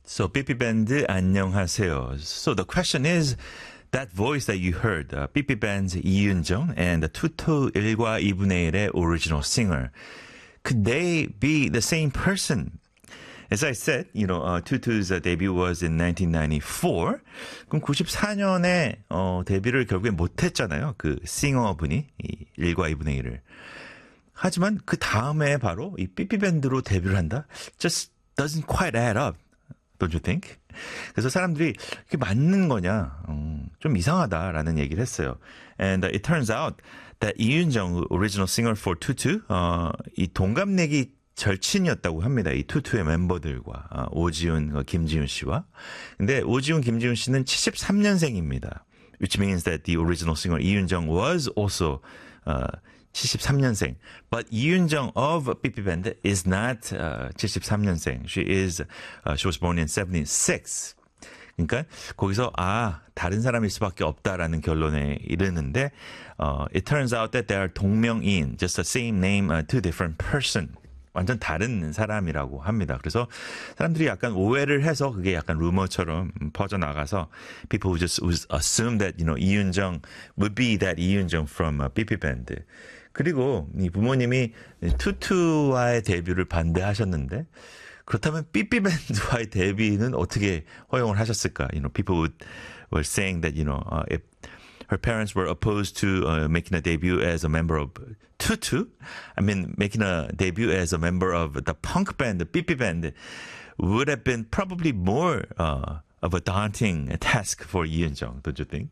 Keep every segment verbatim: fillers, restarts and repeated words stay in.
So 삐삐 밴드 안녕하세요. So the question is that voice that you heard, uh, 삐삐 band's 이윤정 and the 투투 일과 이분의 일의 original singer, could they be the same person? As I said, you know, uh, 투투's uh, debut was in nineteen ninety-four. 그럼 구십사 년에 어, 데뷔를 결국에 못했잖아요. 그 싱어분이 이 일과 이분의 일을. 하지만 그 다음에 바로 이 삐삐 밴드로 데뷔를 한다? Just doesn't quite add up. Don't you think? 그래서 사람들이 이게 맞는 거냐, 음, 좀 이상하다라는 얘기를 했어요. And it turns out that 이윤정, original singer for 투투, 어, 이 동갑내기 절친이었다고 합니다. 이 투투의 멤버들과 어, 오지훈, 김지훈 씨와. 근데 오지훈, 김지훈 씨는 칠십삼 년생입니다. Which means that the original singer 이윤정 was also uh, 칠십삼 년생. But 이윤정 of 삐삐 Band is not uh, 칠십삼 년생. She is, uh, she was born in seventy-six. 그러니까 거기서 아 다른 사람일 수밖에 없다라는 결론에 이르는데 uh, it turns out that they are 동명이인, just the same name, uh, two different person. 완전 다른 사람이라고 합니다. 그래서 사람들이 약간 오해를 해서 그게 약간 루머처럼 퍼져나가서 people would just would assume that, you know, 이윤정 would be that 이윤정 from uh, 삐삐 Band. 그리고 이 부모님이 투투와의 데뷔를 반대하셨는데 그렇다면 삐삐 밴드와의 데뷔는 어떻게 허용을 하셨을까? You know, people would, were saying that, you know, uh, if her parents were opposed to uh, making a debut as a member of 투투, I mean, making a debut as a member of the punk band, the 삐삐 Band, would have been probably more uh, of a daunting task for 이윤정, don't you think?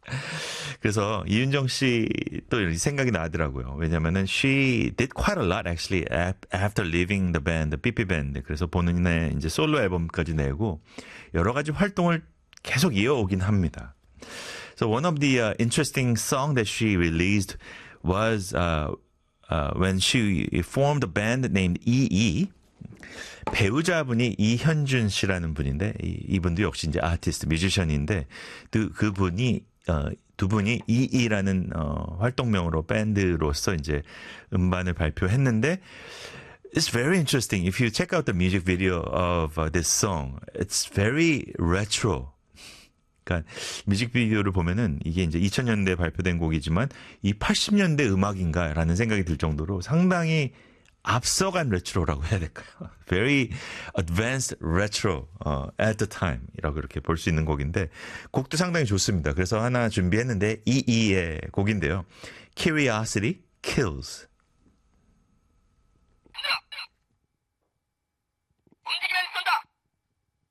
그래서 이윤정 씨 또 생각이 나더라고요. 왜냐면은 she did quite a lot actually after leaving the band, the 삐삐 Band. 그래서 본인의 이제 솔로 앨범까지 내고 여러 가지 활동을 계속 이어오긴 합니다. So one of the uh, interesting song that she released was uh, uh, when she formed a band named 이이. 배우자분이 이현준 씨라는 분인데 이, 이분도 역시 이제 아티스트, 뮤지션인데 그 그분이 어, 두 분이 이이라는 어, 활동명으로 밴드로서 이제 음반을 발표했는데 it's very interesting. If you check out the music video of uh, this song, it's very retro. 그러니까 뮤직비디오를 보면은 이게 이제 이천 년대에 발표된 곡이지만 이 팔십 년대 음악인가라는 생각이 들 정도로 상당히 앞서간 레트로라고 해야 될까요? Very advanced retro uh, at the time 이라고 이렇게 볼 수 있는 곡인데 곡도 상당히 좋습니다. 그래서 하나 준비했는데 이이의 곡인데요. Curiosity Kills.